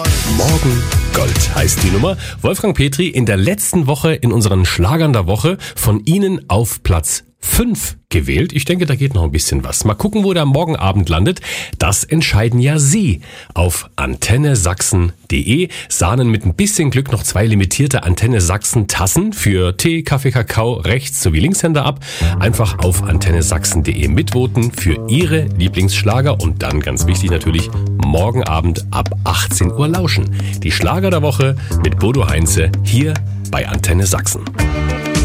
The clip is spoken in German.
Morgen Gold heißt die Nummer. Wolfgang Petri in der letzten Woche in unseren Schlagern der Woche von Ihnen auf Platz 5 gewählt. Ich denke, da geht noch ein bisschen was. Mal gucken, wo der Morgenabend landet. Das entscheiden ja Sie auf antennesachsen.de. Sahnen mit ein bisschen Glück noch 2 limitierte Antenne Sachsen Tassen für Tee, Kaffee, Kakao, Rechts- sowie Linkshänder ab. Einfach auf antennesachsen.de mitvoten für Ihre Lieblingsschlager und dann, ganz wichtig natürlich, morgen Abend ab 18 Uhr lauschen. Die Schlager der Woche mit Bodo Heinze hier bei Antenne Sachsen.